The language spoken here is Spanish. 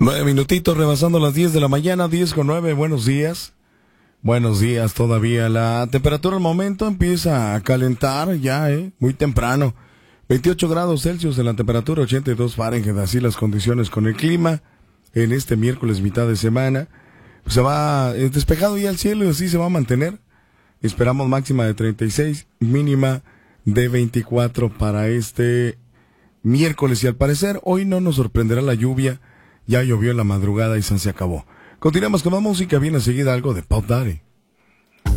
9 minutitos rebasando las 10 de la mañana, 10:09. Buenos días. Buenos días todavía. La temperatura al momento empieza a calentar ya, muy temprano. 28 grados Celsius en la temperatura, 82 Fahrenheit. Así las condiciones con el clima en este miércoles, mitad de semana. Se va despejado ya el cielo y así se va a mantener. Esperamos máxima de 36, mínima de 24 para este miércoles. Y al parecer hoy no nos sorprenderá la lluvia. Ya llovió en la madrugada y se acabó. Continuamos con la música. Viene enseguida algo de Puff Daddy.